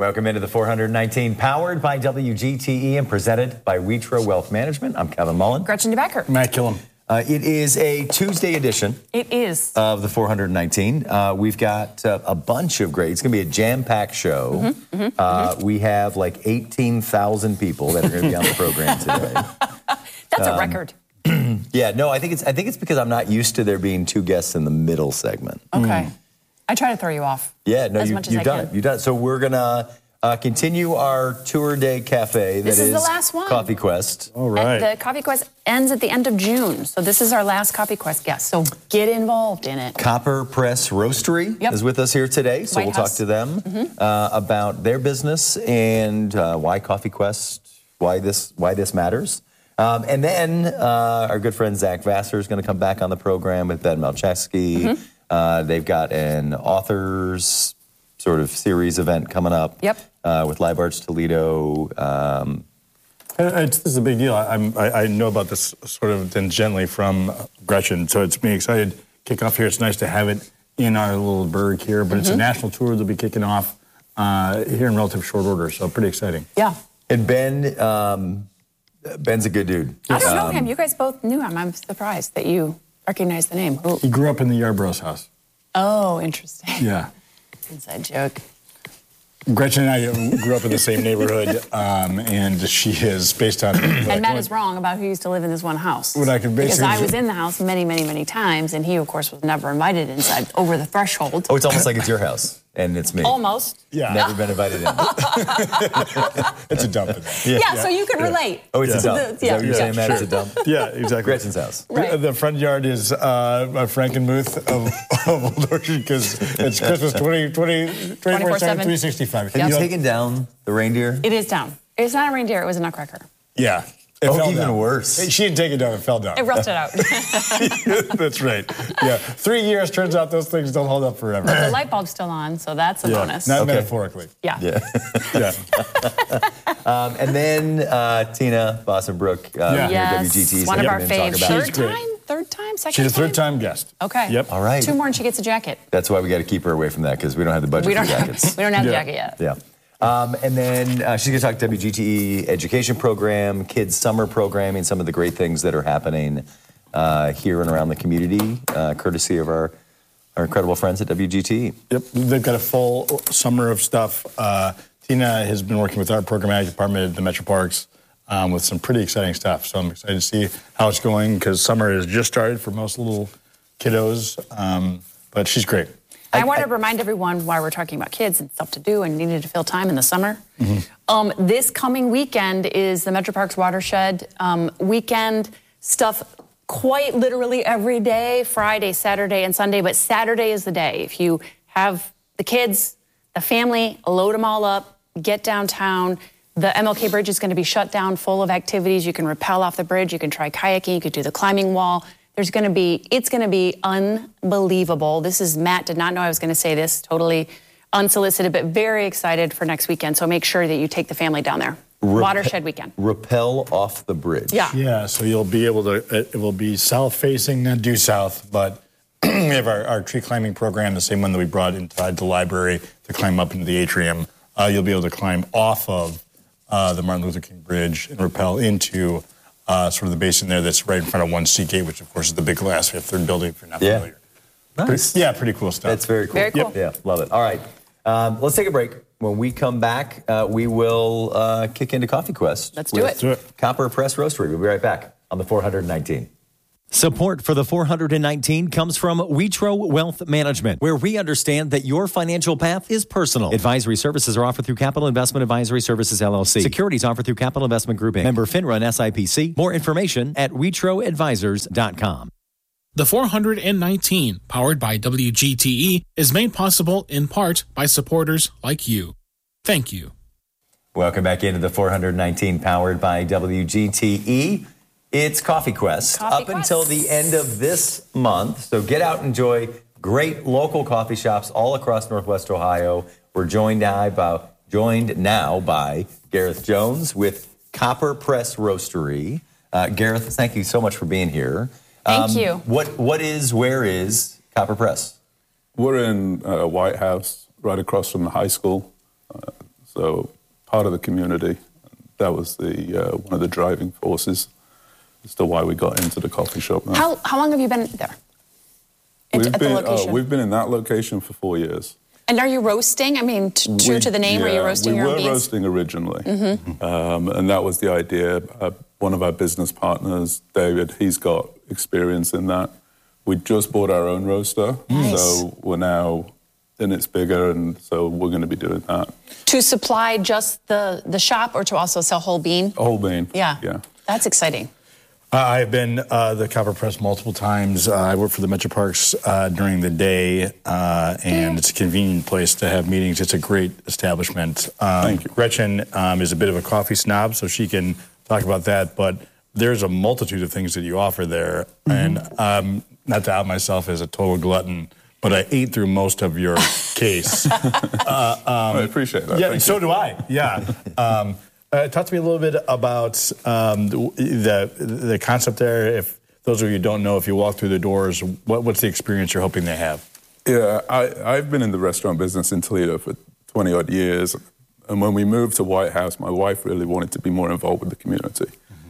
Welcome into the 419, powered by WGTE and presented by Witro Wealth Management. I'm Kevin Mullen. Gretchen DeBecker. Matt Killam. It is a Tuesday edition. It is. Of the 419. We've got a bunch of great, it's going to be a jam-packed show. We have like 18,000 people that are going to be on the program today. That's a record. Yeah, no, I think it's because I'm not used to there being two guests in the middle segment. Okay. I try to throw you off. Yeah, no, as much as I can. You've done it. So we're going to continue our Tour Day Cafe. This is the last one. Coffee Quest. All right. And the Coffee Quest ends at the end of June. So this is our last Coffee Quest guest. So get involved in it. Copper Press Roastery is with us here today. So we'll talk to them about their business and why Coffee Quest, why this matters. And then our good friend Zach Vassar is going to come back on the program with Ben Malczewski. They've got an authors sort of series event coming up with Live Arts Toledo. This is a big deal. I know about this sort of tangentially from Gretchen, so it's me excited to kick off here. It's nice to have it in our little burg here, but it's a national tour that'll be kicking off here in relative short order, so pretty exciting. Yeah. And Ben's a good dude. I don't know him. You guys both knew him. I'm surprised that you recognize the name. Who? He grew up in the Yarborough's house. Oh, interesting. Yeah. Inside joke. Gretchen and I grew up in the same neighborhood, and she is based on... And Matt is wrong about who used to live in this one house. What I could basically... Because I was in the house many, many, many times, and he, of course, was never invited inside over the threshold. Oh, it's almost like it's your house, and it's me. Almost. Yeah. Never been invited in. It's a dump. Yeah, so you can relate. Oh, it's a dump. Is that what you're saying, Matt? It's a dump? Yeah, exactly. Gretchen's house. Right. The front yard is Frankenmuth of Old Orchard because it's Christmas 24/7, 365. Have you taken down the reindeer? It is down. It's not a reindeer. It was a nutcracker. Yeah. It fell even down. worse. She didn't take it down. It fell down. It rusted out. That's right. Yeah. 3 years, turns out those things don't hold up forever. But the light bulb's still on, so that's a bonus. Not metaphorically. Yeah. Yeah. And then Tina Bossenbrook, Yes, WGT, one of our faves. Third time? Second She's a time? third-time guest. Okay. Yep. All right. 2 more and she gets a jacket. That's why we got to keep her away from that because we don't have the budget for jackets. We don't have a jacket yet. Yeah. And then she's going to talk WGTE education program, kids summer programming, some of the great things that are happening here and around the community, courtesy of our incredible friends at WGTE. Yep, they've got a full summer of stuff. Tina has been working with our programmatic department at the Metro Parks with some pretty exciting stuff. So I'm excited to see how it's going because summer has just started for most little kiddos, but she's great. I want to remind everyone why we're talking about kids and stuff to do and needed to fill time in the summer. This coming weekend is the Metro Parks Watershed weekend stuff quite literally every day, Friday, Saturday, and Sunday, but Saturday is the day. If you have the kids, the family, load them all up, get downtown. The MLK Bridge is going to be shut down, full of activities. You can rappel off the bridge, you can try kayaking, you could do the climbing wall. It's going to be unbelievable. This is, Matt did not know I was going to say this, totally unsolicited, but very excited for next weekend. So make sure that you take the family down there. Watershed weekend. Rappel off the bridge. Yeah. Yeah, so you'll be able to, it will be south-facing, not due south, but we have our tree climbing program, the same one that we brought inside the library to climb up into the atrium. You'll be able to climb off of the Martin Luther King Bridge and rappel into sort of the basin there that's right in front of One Seagate, which, of course, is the big glass Fifth Third building, if you're not familiar. Nice. Pretty cool stuff. That's very cool. Very cool. Yeah, love it. All right. Let's take a break. When we come back, we will kick into Coffee Quest. Let's do it. Copper Press Roastery. We'll be right back on the 419. Support for the 419 comes from Witro Wealth Management, where we understand that your financial path is personal. Advisory services are offered through Capital Investment Advisory Services, LLC. Securities offered through Capital Investment Group, Inc. Member FINRA and SIPC. More information at WitroAdvisors.com. The 419, powered by WGTE, is made possible in part by supporters like you. Thank you. Welcome back into the 419, powered by WGTE. It's Coffee Quest until the end of this month. So get out and enjoy great local coffee shops all across Northwest Ohio. We're joined now by Gareth Jones with Copper Press Roastery. Gareth, thank you so much for being here. Thank you. Where is Copper Press? We're in White House, right across from the high school. So part of the community, that was one of the driving forces as to why we got into the coffee shop now. How long have you been there? At the location? We've been in that location for 4 years. And are you roasting? I mean, true to the name, are you roasting your own beans? We were roasting originally. And that was the idea. One of our business partners, David, he's got experience in that. We just bought our own roaster. Nice. So we're now, and it's bigger, and so we're going to be doing that. To supply just the shop or to also sell whole bean? Whole bean. Yeah. That's exciting. I've been the Copper Press multiple times. I work for the Metro Parks during the day, and it's a convenient place to have meetings. It's a great establishment. Thank you. Gretchen is a bit of a coffee snob, so she can talk about that, but there's a multitude of things that you offer there, and not to out myself as a total glutton, but I ate through most of your case. I appreciate that. Yeah, so do I. Yeah. Talk to me a little bit about the concept there. If those of you who don't know, if you walk through the doors, what's the experience you're hoping they have? Yeah, I've been in the restaurant business in Toledo for 20-odd years. And when we moved to White House, my wife really wanted to be more involved with the community.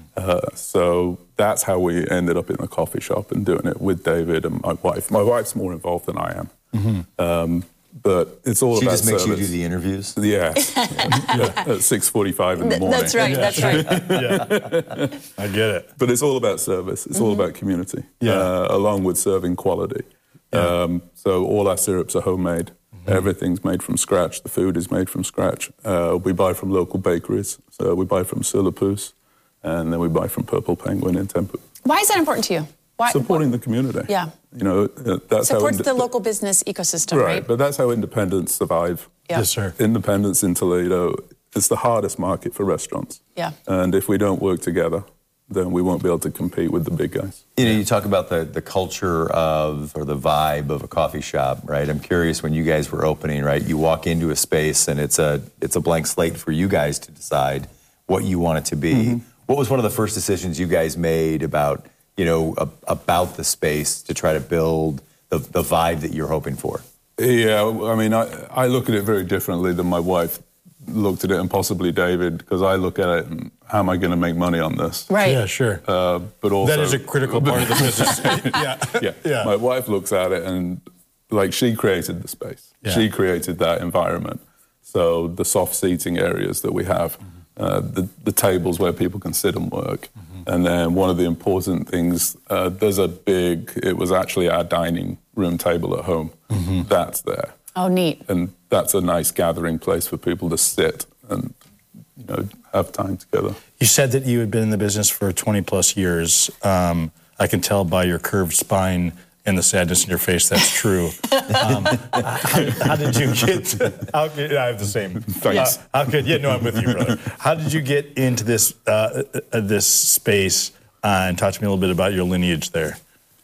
So that's how we ended up in the coffee shop and doing it with David and my wife. My wife's more involved than I am. But it's all about service. She just makes you do the interviews? Yeah. At 6:45 in the morning. That's right, that's right. Yeah. I get it. But it's all about service. It's all about community, along with serving quality. Yeah. So all our syrups are homemade. Everything's made from scratch. The food is made from scratch. We buy from local bakeries. So we buy from Silapus, and then we buy from Purple Penguin in Tempe. Why is that important to you? Supporting the community. Yeah. You know, that's supports the local business ecosystem, right? But that's how independents survive. Yeah. Yes, sir. Independents in Toledo, it's the hardest market for restaurants. Yeah. And if we don't work together, then we won't be able to compete with the big guys. You know, you talk about the culture of, or the vibe of a coffee shop, right? I'm curious, when you guys were opening, right? You walk into a space and it's a blank slate for you guys to decide what you want it to be. What was one of the first decisions you guys made about the space to try to build the vibe that you're hoping for? Yeah, I mean, I look at it very differently than my wife looked at it, and possibly David, because I look at it and how am I going to make money on this? Right. Yeah, sure. But also, that is a critical part of the business. Yeah. My wife looks at it and, like, she created the space. Yeah. She created that environment. So the soft seating areas that we have, the tables where people can sit and work. And then one of the important things, it was actually our dining room table at home. That's there. Oh, neat. And that's a nice gathering place for people to sit and, have time together. You said that you had been in the business for 20 plus years. I can tell by your curved spine and the sadness in your face that's true. How did you get? I have the same. Thanks. I'm with you, brother. How did you get into this space? And talk to me a little bit about your lineage there.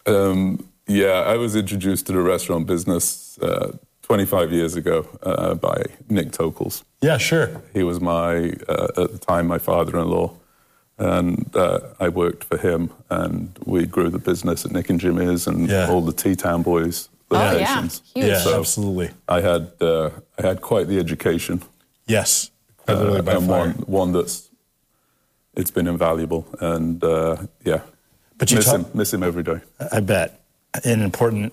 I was introduced to the restaurant business 25 years ago by Nick Tokels. Yeah, sure. He was at the time, my father-in-law. And I worked for him, and we grew the business at Nick and Jimmy's and all the T-Town Boys locations. Oh, yeah. Huge. Yeah, so absolutely. I had quite the education. Yes. And one it's been invaluable. And, but miss him every day. I bet. An important...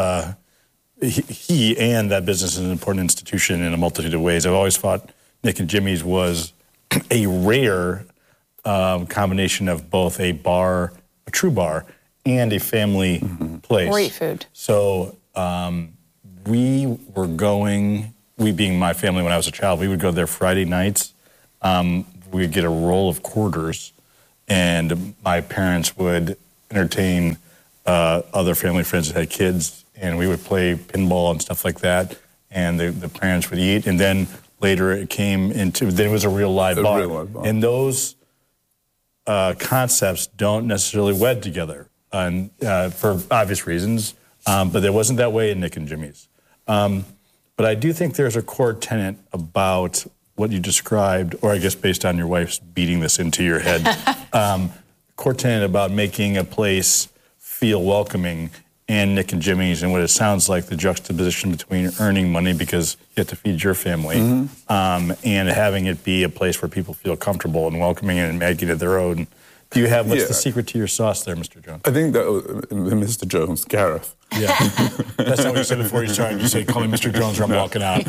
he and that business is an important institution in a multitude of ways. I've always thought Nick and Jimmy's was a rare combination of both a true bar, and a family place. Great food. So we being my family when I was a child, we would go there Friday nights. We'd get a roll of quarters, and my parents would entertain other family friends that had kids, and we would play pinball and stuff like that, and the parents would eat, and then later then it was a real live bar. And those concepts don't necessarily wed together, and for obvious reasons, but there wasn't that way in Nick and Jimmy's. But I do think there's a core tenet about what you described, or I guess based on your wife's beating this into your head, core tenet about making a place feel welcoming and Nick and Jimmy's, and what it sounds like the juxtaposition between earning money because you have to feed your family, and having it be a place where people feel comfortable and welcoming and making it their own. Do you have, what's the secret to your sauce there, Mr. Jones? I think that Mr. Jones, Gareth. Yeah. That's not what you said before you started. You said, call me Mr. Jones or I'm walking out.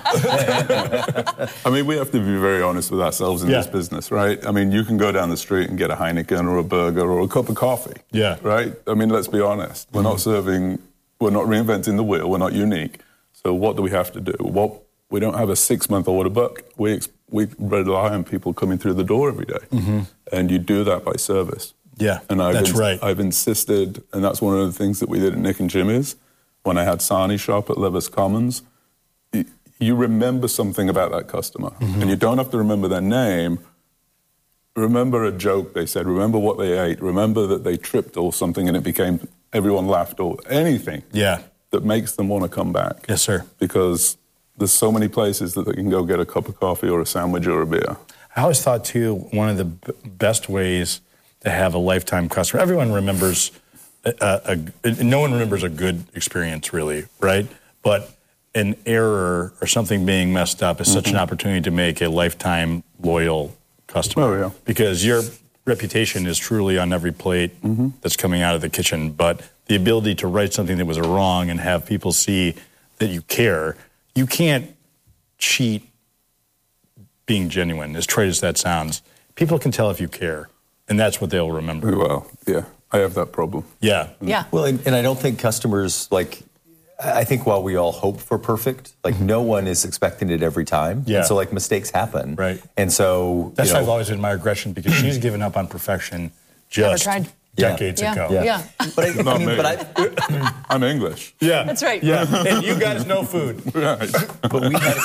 I mean, we have to be very honest with ourselves in this business, right? I mean, you can go down the street and get a Heineken or a burger or a cup of coffee. Yeah. Right? I mean, let's be honest. We're not reinventing the wheel. We're not unique. So what do we have to do? Well, we don't have a 6-month order book. We rely on people coming through the door every day. And you do that by service. Yeah, and right. I've insisted, and that's one of the things that we did at Nick and Jimmy's when I had Sani shop at Levis Commons. You remember something about that customer, and you don't have to remember their name. Remember a joke they said, remember what they ate, remember that they tripped or something and it became, everyone laughed or anything that makes them want to come back. Yes, sir. Because there's so many places that they can go get a cup of coffee or a sandwich or a beer. I always thought, too, one of the best ways to have a lifetime customer. Everyone remembers, no one remembers a good experience, really, right? But an error or something being messed up is such an opportunity to make a lifetime loyal customer. Oh, yeah. Because your reputation is truly on every plate that's coming out of the kitchen. But the ability to write something that was wrong and have people see that you care, you can't cheat being genuine, as trite as that sounds. People can tell if you care. And that's what they'll remember. Well, yeah, I have that problem. Yeah. Well, and I don't think customers, like, I think while we all hope for perfect, like no one is expecting it every time. Yeah. And so like mistakes happen. Right. And so that's why I've always admired Gretchen, because she's given up on perfection just decades ago. Yeah. But I'm English. Yeah. That's right. Yeah. And you guys know food. Right. But we had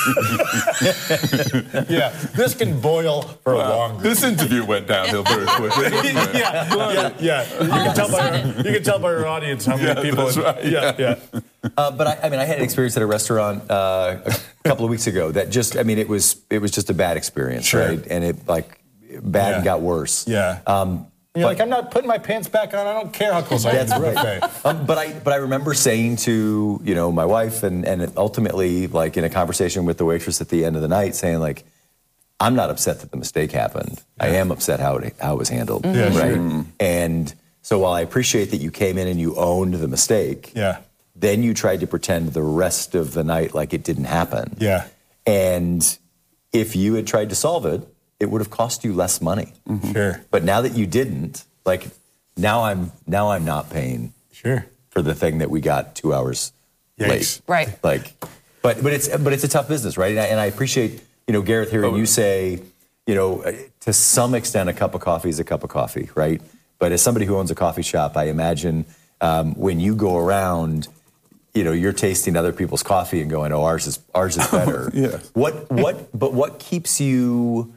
This can boil for a long. This interview went downhill very quickly, didn't it? Yeah. You can tell by your audience how many people. That's right. But I had an experience at a restaurant a couple of weeks ago that just, it was just a bad experience, right? And it and got worse. Yeah. You're like, I'm not putting my pants back on. I don't care how close I am. That's right. But I remember saying to my wife and ultimately like in a conversation with the waitress at the end of the night, saying like, I'm not upset that the mistake happened. I am upset how it was handled. Yeah, right. Sure. And so while I appreciate that you came in and you owned the mistake, then you tried to pretend the rest of the night like it didn't happen. Yeah. And if you had tried to solve it, it would have cost you less money. Sure. But now that you didn't, like now I'm not paying for the thing that we got 2 hours late. Right. Like, but it's a tough business, right? And I appreciate, Gareth, hearing you say, to some extent a cup of coffee is a cup of coffee, right? But as somebody who owns a coffee shop, I imagine when you go around, you're tasting other people's coffee and going, "Oh, ours is better." What keeps you?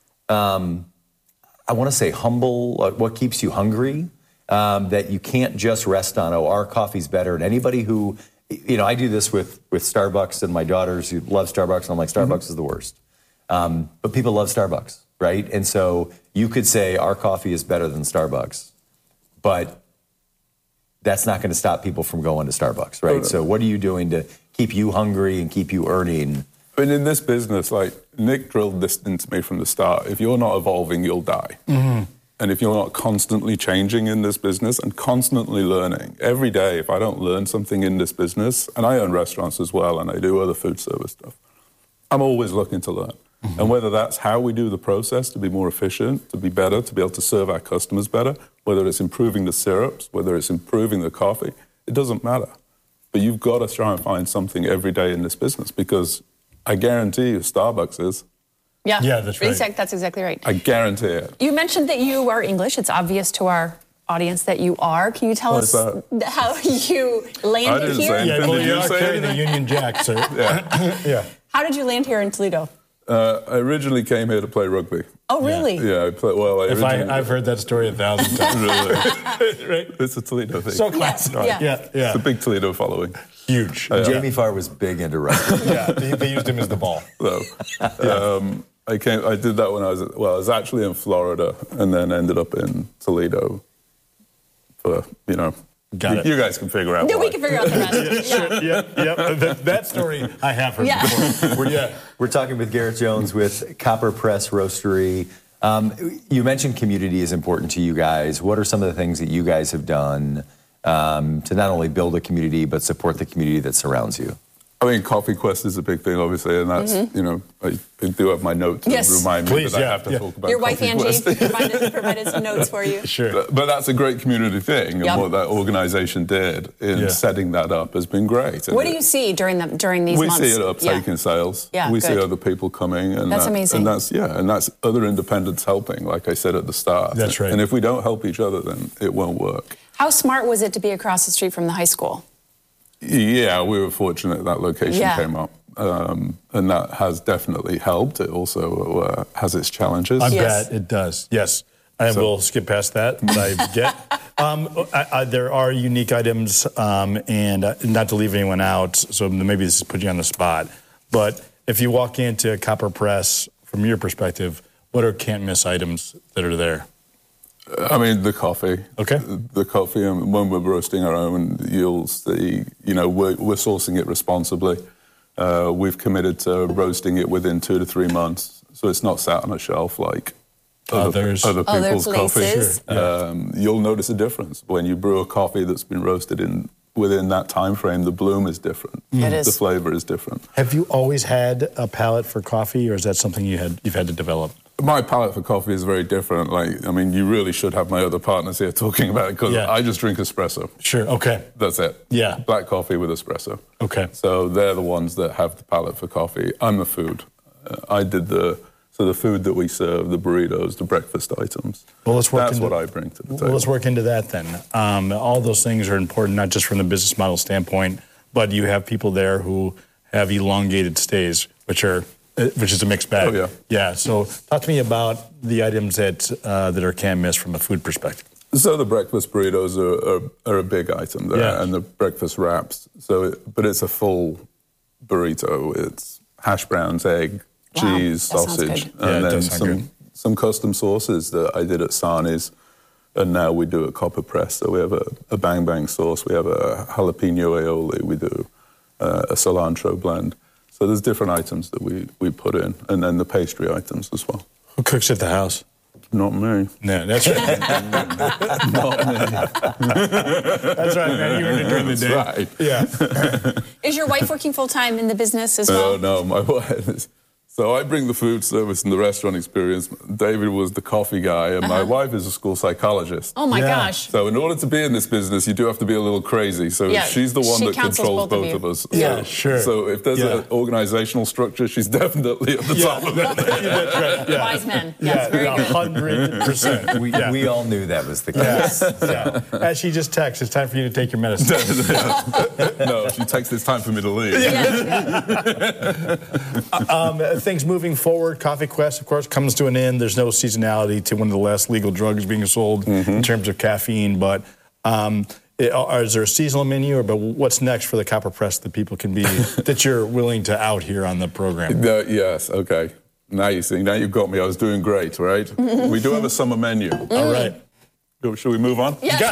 I want to say humble. What keeps you hungry? That you can't just rest on, "Oh, our coffee's better." And anybody who, I do this with Starbucks and my daughters who love Starbucks, and I'm like, Starbucks is the worst. But people love Starbucks, right? And so you could say our coffee is better than Starbucks, but that's not going to stop people from going to Starbucks, right? So what are you doing to keep you hungry and keep you earning? I mean, in this business, like Nick drilled this into me from the start. If you're not evolving, you'll die. And if you're not constantly changing in this business and constantly learning, every day, if I don't learn something in this business, and I own restaurants as well, and I do other food service stuff, I'm always looking to learn. And whether that's how we do the process to be more efficient, to be better, to be able to serve our customers better, whether it's improving the syrups, whether it's improving the coffee, it doesn't matter. But you've got to try and find something every day in this business, because I guarantee you Starbucks is. Yeah, that's right. That's exactly right. I guarantee it. You mentioned that you are English. It's obvious to our audience that you are. Can you tell us how you landed here? You are carrying the Union Jack, sir. How did you land here in Toledo? I originally came here to play rugby. Oh, really? Yeah, I played. Well, I've heard that story 1,000 times. Really? Right? It's a Toledo thing. So classic. Yeah. It's a big Toledo following. Huge. Jamie Farr was big into rugby. They used him as the ball. So, I did that when I was actually in Florida, and then ended up in Toledo for Got it. You guys can figure out. No, why. we can figure out the rest. Sure. Yep. That story I have heard before. We're talking with Garrett Jones with Copper Press Roastery. You mentioned community is important to you guys. What are some of the things that you guys have done to not only build a community, but support the community that surrounds you? I mean, Coffee Quest is a big thing, obviously, and that's, I do have my notes to remind me that I have to talk about your wife, Coffee Angie, Quest. provided some notes for you. Sure. But that's a great community thing, and what that organization did in setting that up has been great. What do you see during these months? We see it uptake in sales. Yeah, we see other people coming. And that's amazing. And that's other independents helping, like I said at the start. That's right. And if we don't help each other, then it won't work. How smart was it to be across the street from the high school? Yeah, we were fortunate that location came up. And that has definitely helped. It also has its challenges. I bet it does. Yes. And we'll skip past that, but I get. There are unique items, and not to leave anyone out, so maybe this is putting you on the spot, but if you walk into Copper Press, from your perspective, what are can't-miss items that are there? I mean, the coffee. Okay. The coffee, and when we're roasting our own, you'll see, we're sourcing it responsibly. We've committed to roasting it within 2 to 3 months, so it's not sat on a shelf like other people's coffee. Sure. You'll notice a difference when you brew a coffee that's been roasted within that time frame. The bloom is different. It is. The flavor is different. Have you always had a palate for coffee, or is that something you've had to develop? My palate for coffee is very different. You really should have my other partners here talking about it, because I just drink espresso. Sure, okay. That's it. Yeah. Black coffee with espresso. Okay. So they're the ones that have the palate for coffee. I'm the food. I did the food that we serve, the burritos, the breakfast items. Well, that's what I bring to the table. Well, let's work into that then. All those things are important, not just from the business model standpoint, but you have people there who have elongated stays, which is a mixed bag. Oh, yeah. Yeah, so talk to me about the items that are can't miss from a food perspective. So the breakfast burritos are a big item there, and the breakfast wraps. But it's a full burrito. It's hash browns, egg, cheese, sausage, and then some custom sauces that I did at Sarni's, and now we do at Copper Press. So we have a bang bang sauce, we have a jalapeno aioli, we do a cilantro blend. So there's different items that we put in, and then the pastry items as well. Who cooks at the house? Not me. No, that's right. Not me. That's right, man. You earned it during the day. Right. Yeah. Is your wife working full-time in the business as well? No, my wife is. So I bring the food service and the restaurant experience. David was the coffee guy, and my wife is a school psychologist. Oh, my gosh. So in order to be in this business, you do have to be a little crazy. So she's the one that controls both of us. Yeah, sure. So if there's an organizational structure, she's definitely at the top of it. That's right. Yeah. Wise men. Yes, very good. 100%. We all knew that was the case. Yeah. As she just texts, it's time for you to take your medicine. No, she takes it's time for me to leave. Things moving forward, Coffee Quest, of course, comes to an end. There's no seasonality to one of the last legal drugs being sold in terms of caffeine. But is there a seasonal menu, or but what's next for the Copper Press that people can be that you're willing to out here on the program? Yes. Okay. Now you see. Now you've got me. I was doing great, right? We do have a summer menu. All right. Should we move on? Yeah.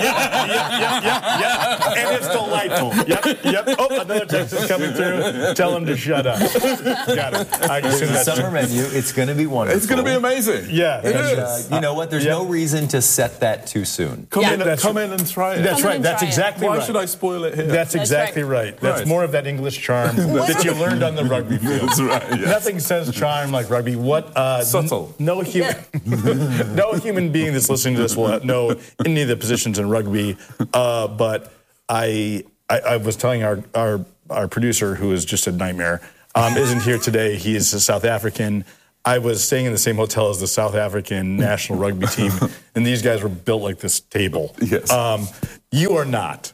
Yeah. And it's delightful. Yep. Oh, another text is coming through. Tell him to shut up. Got it. There's a summer menu. It's going to be wonderful. It's going to be amazing. Yeah. It is. You know what? There's no reason to set that too soon. Come in and try it. That's right. That's exactly right. Why should I spoil it here? That's exactly right. That's more of that English charm that you learned on the rugby field. That's right. Yes. Nothing says charm like rugby. Subtle. No human being that's listening to this will know any of the positions in rugby. But I was telling our producer, who is just a nightmare, isn't here today. He is a South African. I was staying in the same hotel as the South African national rugby team, and these guys were built like this table. Yes. You are not.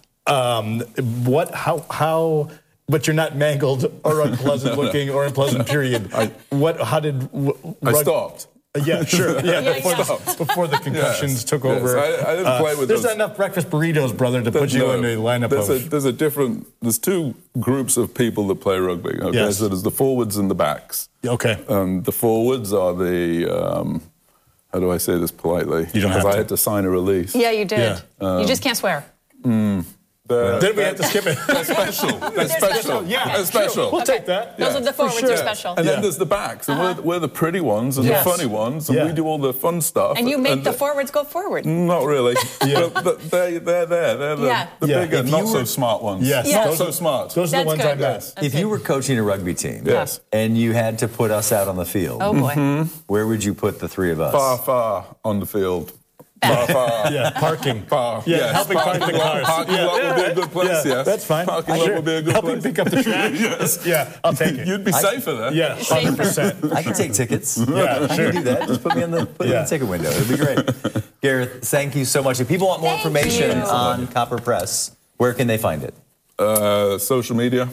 How? But you're not mangled or unpleasant looking or unpleasant. Period. I stopped. Yeah, sure. Before the concussions took over. I didn't play with There's those. not enough breakfast burritos, brother, to put you in the lineup There's two groups of people that play rugby. Okay, yes. So there's the forwards and the backs. Okay. The forwards are the, how do I say this politely? You don't have to. Because I had to sign a release. Yeah, you did. You just can't swear. Then we have to skip it. They're special. They're special. Yeah, they're special. We'll take that. Those are the forwards are special. And then there's the backs. And we're the pretty ones and the funny ones. And we do all the fun stuff. And you make the forwards go forward. Not really. But they're there. They're the bigger, not so smart ones. Yes. Not so smart. Those are the ones I miss. If you were coaching a rugby team Yes. and you had to put us out on the field, Oh, boy. where would you put the three of us? Far on the field. Far. Yeah, parking. Far. Yeah, Yes, helping park the cars. Parking lot would be a good place, yes. That's fine. Parking lot would be a good Helping place. pick up the trash. Yes. Yeah, I'll take it. You'd be safer there. Yeah, 100%. I can take tickets. Yeah, I sure. can do that. Just put me in the ticket window. It'd be great. Gareth, thank you so much. If people want more information on Copper Press, where can they find it? Social media.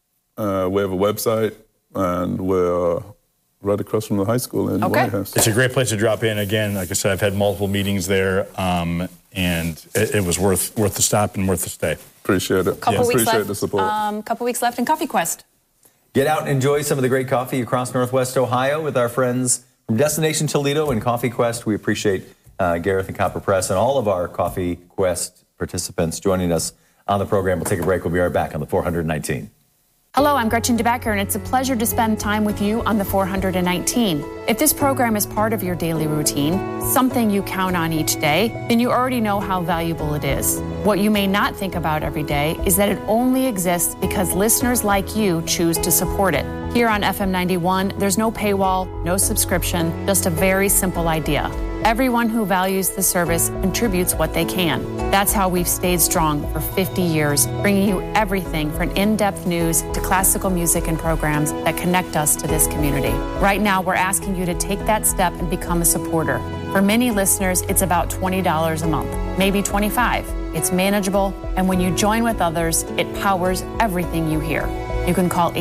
We have a website, and we're right across from the high school in White House. It's a great place to drop in. Again, like I said, I've had multiple meetings there, and it was worth the stop and worth the stay. Appreciate it. Appreciate the support. Couple weeks left in Coffee Quest. Get out and enjoy some of the great coffee across Northwest Ohio with our friends from Destination Toledo and Coffee Quest. We appreciate Gareth and Copper Press and all of our Coffee Quest participants joining us on the program. We'll take a break. We'll be right back on the 419. Hello, I'm Gretchen DeBecker, and it's a pleasure to spend time with you on the 419. If this program is part of your daily routine, something you count on each day, then you already know how valuable it is. What you may not think about every day is that it only exists because listeners like you choose to support it. Here on FM 91, there's no paywall, no subscription, just a very simple idea. Everyone who values the service contributes what they can. That's how we've stayed strong for 50 years, bringing you everything from in-depth news to classical music and programs that connect us to this community. Right now, we're asking you to take that step and become a supporter. For many listeners, it's about $20 a month, maybe $25. It's manageable, and when you join with others, it powers everything you hear. You can call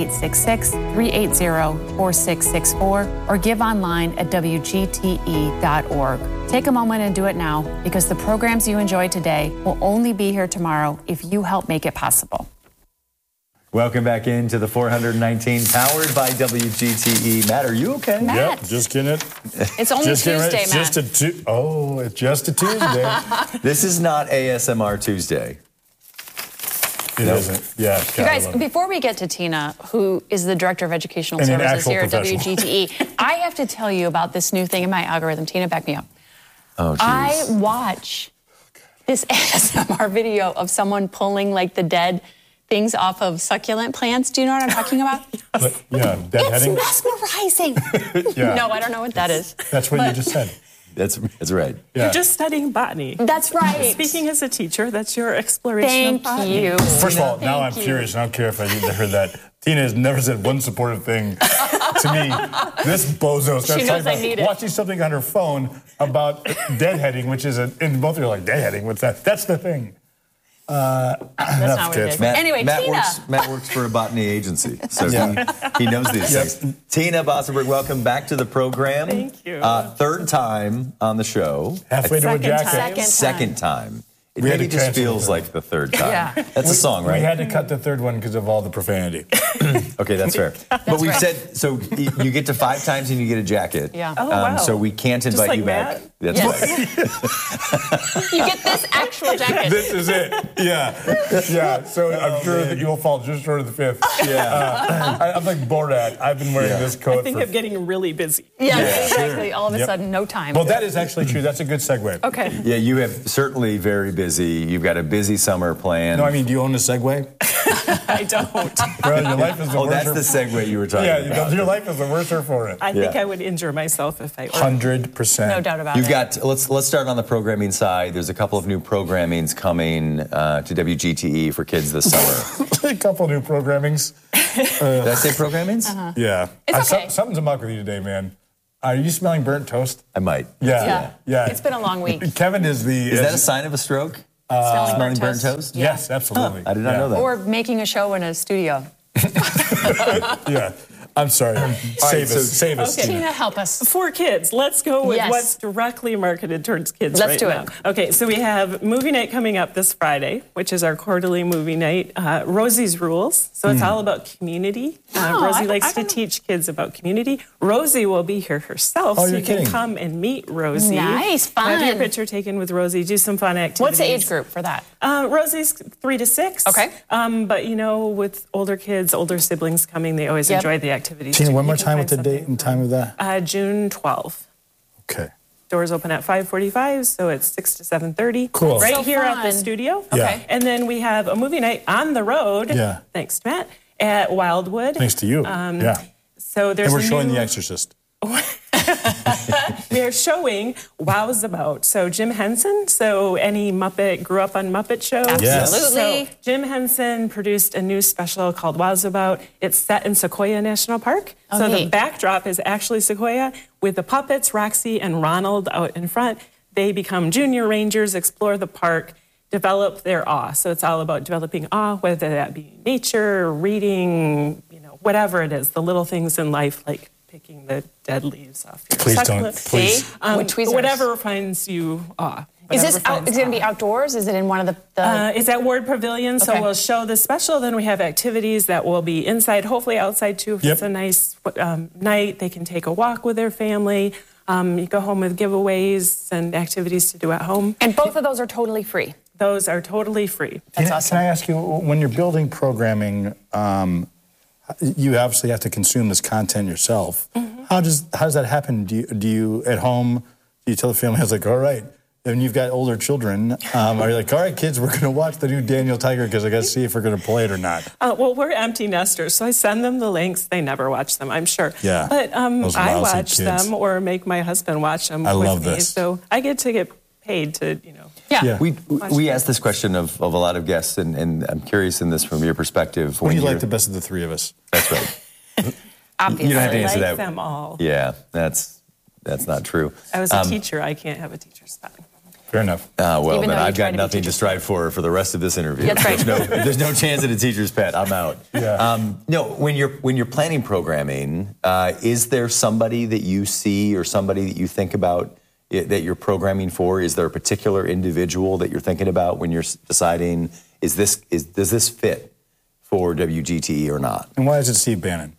866-380-4664 or give online at WGTE.org. Take a moment and do it now, because the programs you enjoy today will only be here tomorrow if you help make it possible. Welcome back into the 419, powered by WGTE. Matt, are you okay? Matt. Yep, just getting it. It's only Just getting Tuesday, it. Matt. It's just a Tuesday. This is not ASMR Tuesday. It isn't. Yeah. You guys, before we get to Tina, who is the Director of Educational Services here at WGTE, I have to tell you about this new thing in my algorithm. Tina, back me up. Oh, geez. I watch this ASMR video of someone pulling like the dead things off of succulent plants. Do you know what I'm talking about? Deadheading. It's mesmerizing. No, I don't know what that is. That's what you just said. That's right. Yeah. You're just studying botany. That's right. Speaking as a teacher, that's your exploration of botany. Thank you. First of all, now I'm Thank you. curious, and I don't care if I heard that. Tina has never said one supportive thing to me. This bozo starts knows I talking need about it. watching something on her phone about deadheading, which is and both of you are like, deadheading? What's that? That's the thing. That's not what it is. Anyway, Tina. Matt works for a botany agency, so he knows these things. Tina Bossenberg, welcome back to the program. Thank you. Third time on the show. Halfway to a jacket. Second time. It We had maybe to just cancel feels the- like the third time. Yeah. That's a song, right? We had to cut the third one because of all the profanity. Okay, that's fair. But we've right. said, so you get to 5 times and you get a jacket. Yeah. Oh, wow. So we can't Just invite like you back. Matt? That's Yes. right. You get this actual jacket. This is it. Yeah. So I'm sure that you'll fall just short of the fifth. I'm like Borat. I've been wearing this coat I think I'm getting really busy. Yeah, exactly. All of a sudden, no time. Well, that is actually true. That's a good segue. Okay. Yeah, you have certainly very busy. You've got a busy summer planned. No, I mean, do you own a Segway? I don't. Well, your life is the Oh, worser. that's the segue you were talking about. your life is the worser for it. I think I would injure myself if I ordered. 100%. No doubt about You've it. got, let's start on the programming side. There's a couple of new programmings coming to WGTE for kids this summer. A couple new programmings. Did I say programmings? Yeah. It's okay. Something's amok with you today, man. Are you smelling burnt toast? I might. Yeah. It's been a long week. Kevin is the... Is that a sign of a stroke? Smelling Burnt toast? Yes, absolutely. I did not know that. Or making a show in a studio. Yeah. I'm sorry. Save us. Okay. Tina, help us. For kids, let's go with what's directly marketed towards kids Let's do now. it. Okay, so we have movie night coming up this Friday, which is our quarterly movie night. Rosie's Rules. So it's all about community. Rosie likes to teach kids about community. Rosie will be here herself, so you can come and meet Rosie. Nice, fun. Have your picture taken with Rosie. Do some fun activities. What's the age group for that? Rosie's 3 to 6. Okay. But with older kids, older siblings coming, they always enjoy the activities. Tina, one more time with the date and time of that? June 12th. Okay. Doors open at 5:45, so it's 6 to 7:30. Cool. Right So here fun. at the studio. Okay. And then we have a movie night on the road. Yeah. Thanks, Matt. At Wildwood. Thanks to you. So there's And we're a showing new- The Exorcist. We are showing Wow's About. So Jim Henson, so any Muppet grew up on Muppet shows. Yes. Absolutely. So Jim Henson produced a new special called Wow's About. It's set in Sequoia National Park. Oh, so the neat. backdrop is actually Sequoia with the puppets, Roxy and Ronald out in front. They become junior rangers, explore the park, develop their awe. So it's all about developing awe, whether that be nature, reading, whatever it is, the little things in life like picking the dead leaves off your Please don't. succulent. Please. Which tweezers? Whatever finds you awe. Is this Whatever out? finds Is it going to be awe. outdoors? Is it in one of the It's at Ward Pavilion, so Okay. we'll show the special. Then we have activities that will be inside, hopefully outside too. If Yep. it's a nice night, they can take a walk with their family. You go home with giveaways and activities to do at home. And both of those are totally free. Those are totally free. That's Can awesome. I ask you, when you're building programming, you obviously have to consume this content yourself. Mm-hmm. How does that happen? Do you at home? Do you tell the family? I was like, all right. And you've got older children. Are you like, all right, kids, we're going to watch the new Daniel Tiger because I got to see if we're going to play it or not? Well, we're empty nesters, so I send them the links. They never watch them, I'm sure. Yeah. But Those I lousy watch kids. them or make my husband watch them I with love me. this. So I get paid to, Yeah. We asked this question of a lot of guests, and I'm curious in this from your perspective. What do you you're- like the best of the three of us? That's right. Obviously. You don't have to I answer like that. them all. Yeah, that's not true. I was a teacher. I can't have a teacher's spot. Fair enough. Well, Even then though you I've try got to be nothing to teacher's strive for the rest of this interview. That's right. There's no chance at a teacher's pet. I'm out. Yeah. No, when you're planning programming, is there somebody that you see or somebody that you think about that you're programming for? Is there a particular individual that you're thinking about when you're deciding does this fit for WGTE or not? And why is it Steve Bannon?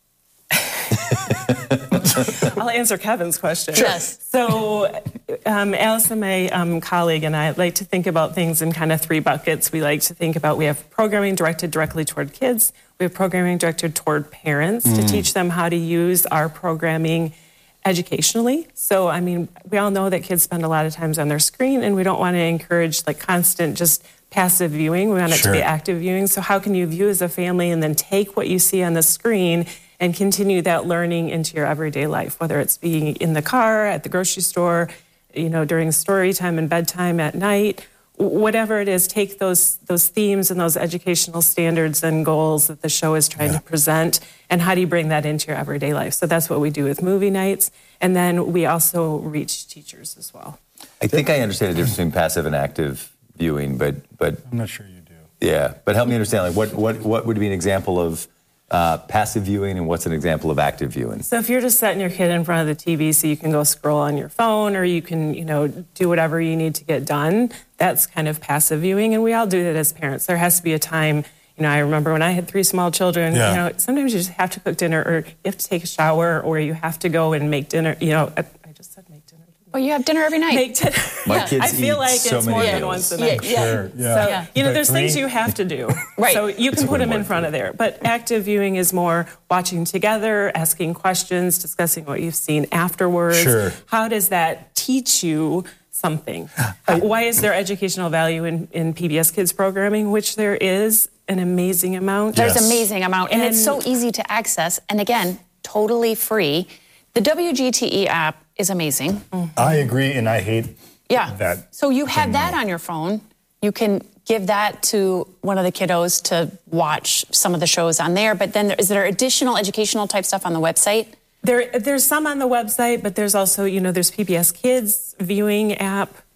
I'll answer Kevin's question. Sure. Yes. So, Allison, my colleague, and I like to think about things in kind of three buckets. We like to think about, we have programming directed directly toward kids. We have programming directed toward parents to teach them how to use our programming educationally. So, I mean, we all know that kids spend a lot of times on their screen, and we don't want to encourage constant just passive viewing. We want it to be active viewing. So how can you view as a family and then take what you see on the screen and continue that learning into your everyday life, whether it's being in the car, at the grocery store, during story time and bedtime at night, whatever it is, take those themes and those educational standards and goals that the show is trying to present, and how do you bring that into your everyday life? So that's what we do with movie nights. And then we also reach teachers as well. I think I understand the difference between passive and active viewing, but I'm not sure you do. Yeah, but help me understand, what would be an example of passive viewing and what's an example of active viewing? So if you're just setting your kid in front of the TV so you can go scroll on your phone, or you can, do whatever you need to get done, that's kind of passive viewing. And we all do that as parents. There has to be a time, I remember when I had 3 small children, sometimes you just have to cook dinner, or you have to take a shower, or you have to go and make dinner. I just said make dinner. Well, you have dinner every night. Make dinner. My kids I feel eat like so it's many more than meals. once a night. Sure, yeah. So, there's 3? things you have to do. Right. So you can put them in front of there. But active viewing is more watching together, asking questions, discussing what you've seen afterwards. Sure. How does that teach you something? Why is there educational value in PBS Kids programming, which there is an amazing amount? There's Yes. amazing amount. And it's so easy to access. And again, totally free. The WGTE app is amazing. I agree, and I hate that. So you have that on your phone. You can give that to one of the kiddos to watch some of the shows on there. But then is there additional educational type stuff on the website? There's some on the website, but there's also, there's PBS Kids viewing app.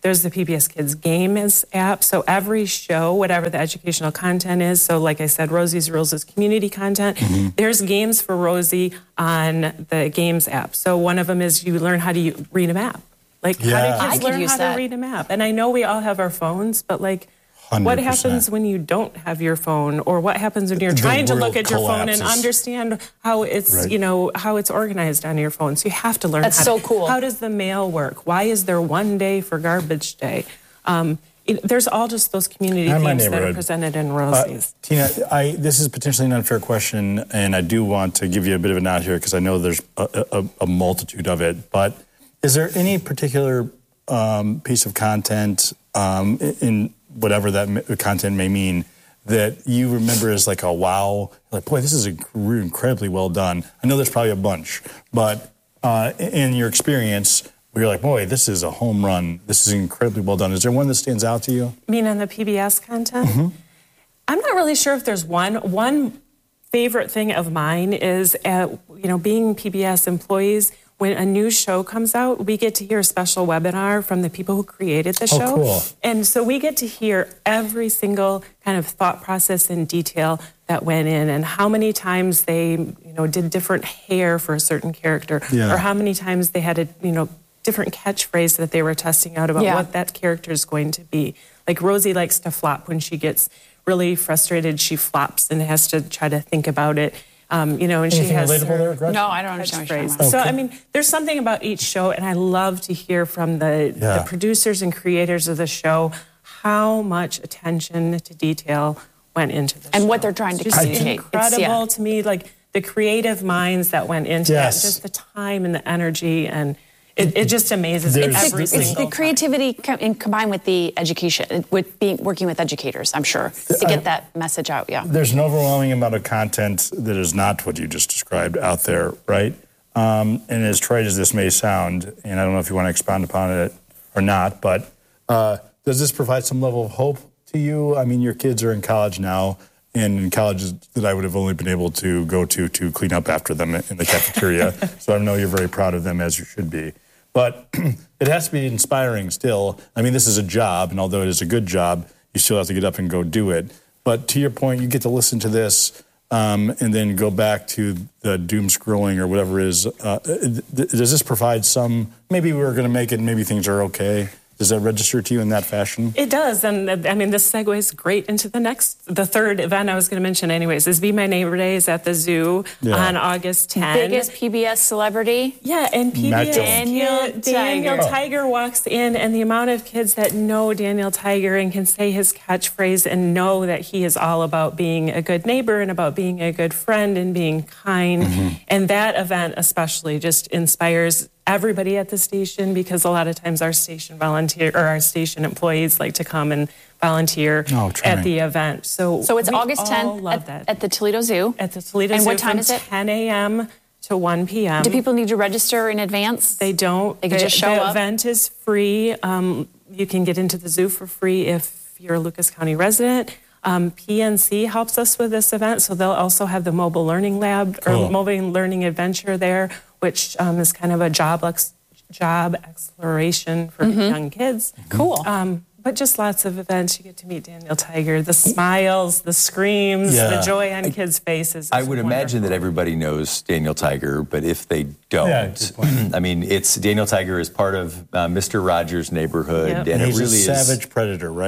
There's the PBS Kids Games app. So every show, whatever the educational content is, so like I said, Rosie's Rules is community content. There's games for Rosie on the Games app. So one of them is you learn how to read a map. Like, how do kids learn how to read a map? And I know we all have our phones, but like, 100%. What happens when you don't have your phone, or what happens when you're trying to look at your phone and understand how it's, you know, how it's organized on your phone? So you have to learn. That's so cool. How does the mail work? Why is there one day for garbage day? There's all just those community themes that are presented in Rosie's. Tina, this is potentially an unfair question, and I do want to give you a bit of a nod here because I know there's a multitude of it. But is there any particular piece of content in whatever that content may mean, that you remember as like a wow, like, boy, this is incredibly well done? I know there's probably a bunch, but in your experience, where you're like, boy, this is a home run, this is incredibly well done. Is there one that stands out to you? I mean, on the PBS content? I'm not really sure if there's one. One favorite thing of mine is, being PBS employees, when a new show comes out, we get to hear a special webinar from the people who created the show. Cool. And so we get to hear every single kind of thought process and detail that went in, and how many times they, did different hair for a certain character, or how many times they had a, different catchphrase that they were testing out about what that character is going to be. Like Rosie likes to flop. When she gets really frustrated, she flops and has to try to think about it. And anything she has relatable there, Gretchen? No, I don't understand what you're talking about. So, I mean, there's something about each show, and I love to hear from the producers and creators of the show how much attention to detail went into the show. And what they're trying to communicate. It's incredible to me, like the creative minds that went into that, just the time and the energy, and it just amazes me every single It's the creativity combined with the education, with working with educators, I'm sure, to get that message out, There's an overwhelming amount of content that is not what you just described out there, right? And as trite as this may sound, and I don't know if you want to expound upon it or not, but does this provide some level of hope to you? I mean, your kids are in college now, and in colleges that I would have only been able to go to clean up after them in the cafeteria. So I know you're very proud of them, as you should be. But it has to be inspiring still. I mean, this is a job, and although it is a good job, you still have to get up and go do it. But to your point, you get to listen to this and then go back to the doom scrolling or whatever it is. Does this provide some, maybe we're going to make it and maybe things are okay? Does that register to you in that fashion? It does, and I mean, this segues great into the third event I was going to mention anyways, is Be My Neighbor Days at the zoo on August 10th. Biggest PBS celebrity. Yeah, and PBS Daniel Tiger walks in, and the amount of kids that know Daniel Tiger and can say his catchphrase and know that he is all about being a good neighbor and about being a good friend and being kind. And that event especially just inspires everybody at the station, because a lot of times our station employees like to come and volunteer at the event. So it's August 10th at the Toledo Zoo. At the Toledo Zoo. And what time is it? 10 a.m. to 1 p.m. Do people need to register in advance? They don't. They can just show up? The event is free. You can get into the zoo for free if you're a Lucas County resident. PNC helps us with this event, so they'll also have the Mobile Learning Lab or Mobile Learning Adventure there, which is kind of a job exploration for young kids. Cool. But just lots of events. You get to meet Daniel Tiger. The smiles, the screams, the joy on kids' faces. I would imagine that everybody knows Daniel Tiger, but if they don't, I mean, Daniel Tiger is part of Mr. Rogers' Neighborhood, and he's it really is a savage predator, right?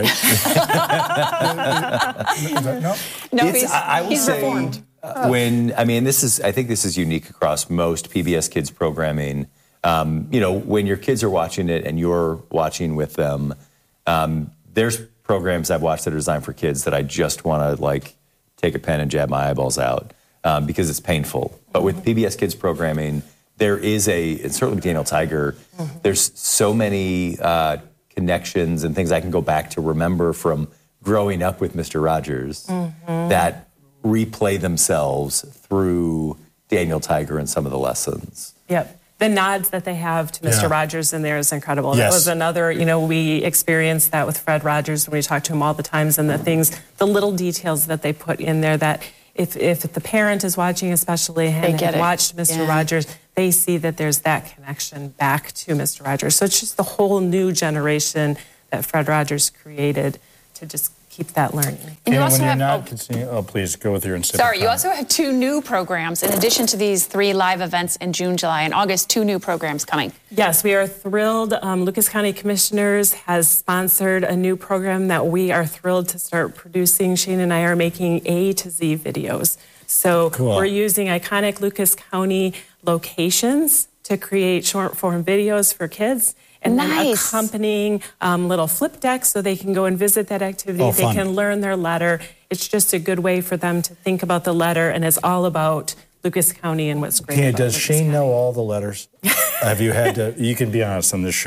No, he's reformed. I think this is unique across most PBS Kids programming. When your kids are watching it and you're watching with them, there's programs I've watched that are designed for kids that I just want to take a pen and jab my eyeballs out because it's painful. But with PBS Kids programming, there is and certainly with Daniel Tiger, there's so many connections and things I can go back to remember from growing up with Mr. Rogers that replay themselves through Daniel Tiger and some of the lessons. Yep. The nods that they have to Mr. Rogers in there is incredible. That was another, we experienced that with Fred Rogers when we talked to him all the times, and the little details that they put in there that if the parent is watching especially and watched Mr. Rogers, they see that there's that connection back to Mr. Rogers. So it's just the whole new generation that Fred Rogers created to just keep that learning. And you also when you're have, not continuing, please go with your incentive. Sorry, you also have 2 new programs in addition to these 3 live events in June, July, and August. 2 new programs coming. Yes, we are thrilled. Lucas County Commissioners has sponsored a new program that we are thrilled to start producing. Shane and I are making A to Z videos. So we're using iconic Lucas County locations to create short form videos for kids. And then accompanying little flip decks so they can go and visit that activity. They can learn their letter. It's just a good way for them to think about the letter, and it's all about Lucas County and what's great about Does Lucas Shane County. know all the letters? Have you had to, you can be honest on this show.